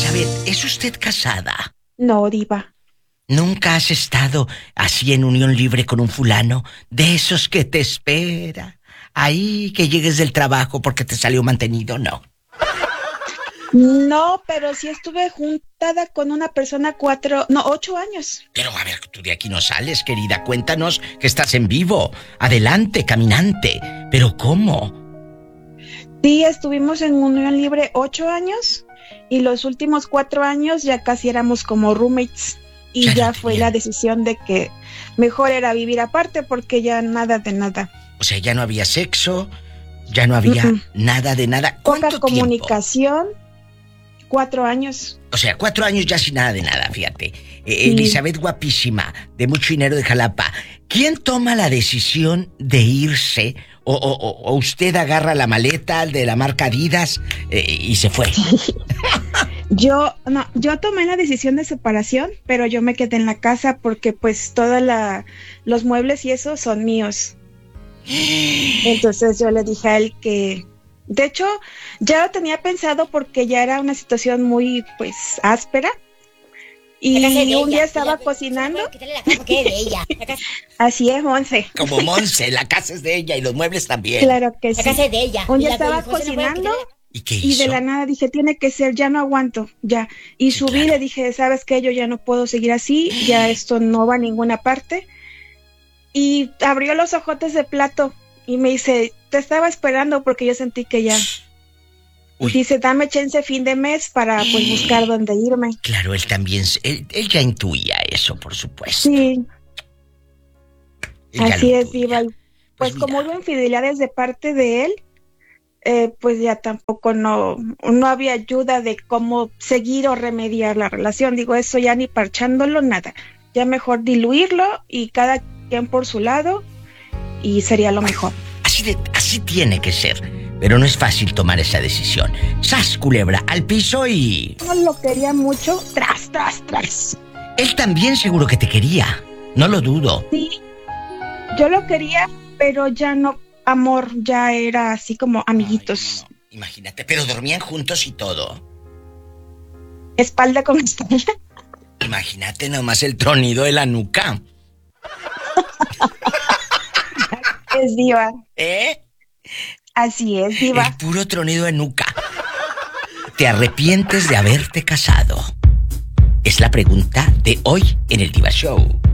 Elizabeth, ¿es usted casada? No, diva. ¿Nunca has estado así en unión libre con un fulano de esos que te espera? Ahí que llegues del trabajo porque te salió mantenido, no. No, pero sí estuve juntada con una persona 8 años. Pero a ver, tú de aquí no sales, querida. Cuéntanos que estás en vivo. Adelante, caminante. ¿Pero cómo? Sí, estuvimos en unión libre 8 años y los últimos 4 años ya casi éramos como roommates. Y ya fue la decisión de que mejor era vivir aparte porque ya nada de nada. O sea, ya no había sexo, ya no había nada de nada. ¿Cuánto poca comunicación, 4 años. O sea, 4 años ya sin nada de nada, fíjate. Elizabeth guapísima, de mucho dinero de Jalapa. ¿Quién toma la decisión de irse? ¿O usted agarra la maleta de la marca Adidas y se fue? Yo tomé la decisión de separación, pero yo me quedé en la casa porque pues todos los muebles y eso son míos. Entonces yo le dije a él que, de hecho, ya lo tenía pensado porque ya era una situación muy pues áspera. Y un día estaba cocinando. Así es, Monse. Como Monse, la casa es de ella y los muebles también. Claro que sí. La casa es de ella. Un día estaba cocinando. ¿Y qué hizo? Y de la nada dije, tiene que ser, ya no aguanto, ya. Y sí, subí y claro. le dije, ¿sabes qué? Yo ya no puedo seguir así, ya esto no va a ninguna parte. Y abrió los ojotes de plato y me dice, te estaba esperando porque yo sentí que ya. Uy. Dice, dame chance fin de mes para pues buscar dónde irme. Claro, él también, él ya intuía eso, por supuesto. Sí. Así es, Diva. Pues mira, como hubo infidelidades de parte de él, pues ya tampoco no había ayuda de cómo seguir o remediar la relación. Digo, eso ya ni parchándolo, nada. Ya mejor diluirlo y cada quien por su lado y sería lo mejor. Así tiene que ser. Pero no es fácil tomar esa decisión. ¡Sas, culebra! Al piso y... No lo quería mucho, tras. Él también seguro que te quería. No lo dudo. Sí, yo lo quería, pero ya no, amor, ya era así como amiguitos. Ay, no. Imagínate, pero dormían juntos y todo. Espalda con espalda. Imagínate nomás el tronido de la nuca. Es Diva. ¿Eh? Así es, Diva. El puro tronido de nuca. ¿Te arrepientes de haberte casado? Es la pregunta de hoy en el Diva Show.